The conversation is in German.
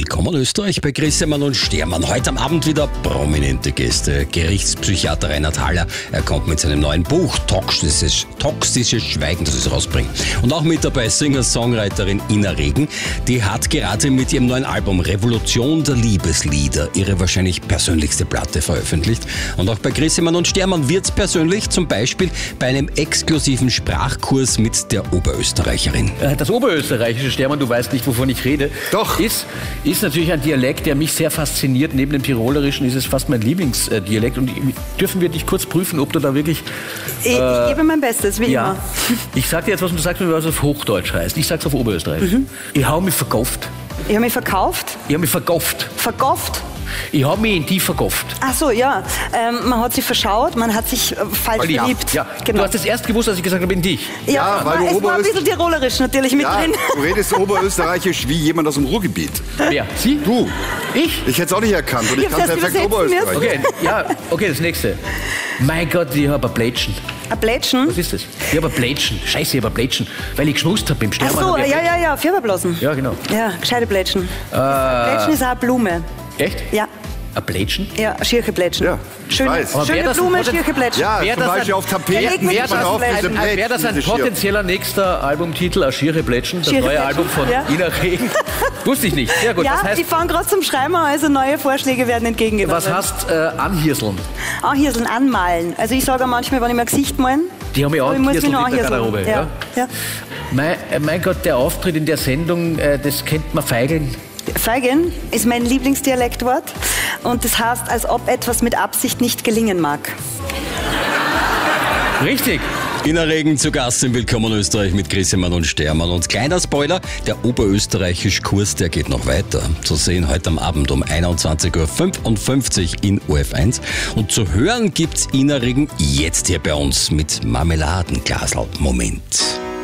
Willkommen Österreich bei Grissemann und Stermann. Heute am Abend wieder prominente Gäste. Gerichtspsychiater Reinhard Haller, er kommt mit seinem neuen Buch Toxisches Schweigen, das ist rausbringen. Und auch mit dabei Singer-Songwriterin Ina Regen. Die hat gerade mit ihrem neuen Album Revolution der Liebeslieder ihre wahrscheinlich persönlichste Platte veröffentlicht. Und auch bei Grissemann und Stermann wird's persönlich, zum Beispiel bei einem exklusiven Sprachkurs mit der Oberösterreicherin. Das oberösterreichische, Stermann, du weißt nicht, wovon ich rede. Doch. Ist natürlich ein Dialekt, der mich sehr fasziniert. Neben dem Tirolerischen ist es fast mein Lieblingsdialekt. Und dürfen wir dich kurz prüfen, ob du da wirklich... Ich gebe mein Bestes, wie immer. Ich sag dir jetzt was und du sagst mir, was auf Hochdeutsch heißt. Ich sag's auf Oberösterreichisch. Ich hab mich verkauft. Ich habe mich verkauft. Ich hab mich verkauft. Verkauft? Ich hab mich in die verkauft. Ach so, ja. Man hat sich verschaut, man hat sich falsch verliebt. Ja. Genau. Du hast es erst gewusst, als ich gesagt habe, in dich. Ja, weil du es war ein bisschen tirolerisch natürlich mit Ja, drin. du redest oberösterreichisch wie jemand aus dem Ruhrgebiet. Wer? Sie? Du. Ich? Ich hätte es auch nicht erkannt und ich Ich kann hab's erst perfekt übersetzen Oberösterreich. Okay, das nächste. Mein Gott, ich hab ein Plätschen. Ein Plätschen? Was ist das? Ich hab ein Plätschen. Scheiße, ich hab ein Plätschen. Weil ich geschmust hab im Ach Stermann. so, hab ich ein Plätschen. ja, Firberblasen. Ja, genau. Ja, gescheite Plätschen. Plätschen ist auch eine Blume. Echt? Ja, Ein Plätschen? ja, schierche Plätschen. Ja, ich weiß. Aber Schöne wär das Blume, ein schierche Plätschen. Ja, Wer zum das Beispiel ein- auf Tapeten. Leg mir Wäre das drauf, Plätschen. diese Plätschen, Wäre das ein diese Schier. potenzieller nächster Albumtitel, ein Schiere Plätschen, das Schiere neue Plätschen, Album von ja. Ina Regen? Wusste ich nicht. Sehr gut. Ja, das heißt, ich fange gerade zum Schreiben an, also neue Vorschläge werden entgegengenommen. was heißt anhirseln? Anhirseln, anmalen. Also ich sage manchmal, wenn ich mir Gesicht malen, Die haben mich aber ich muss mich angehirselt noch in der anhirseln. Garderobe. Ja. Ja. Mein Gott, der Auftritt in der Sendung, das kennt man feigeln. Feigen ist mein Lieblingsdialektwort und das heißt, als ob etwas mit Absicht nicht gelingen mag. Richtig. Ina Regen zu Gast im Willkommen Österreich mit Grissemann und Stermann. Und kleiner Spoiler, der oberösterreichische Kurs, der geht noch weiter. Zu sehen heute am Abend um 21.55 Uhr in ORF1. Und zu hören gibt's Ina Regen jetzt hier bei uns mit Marmeladenglasl. Moment.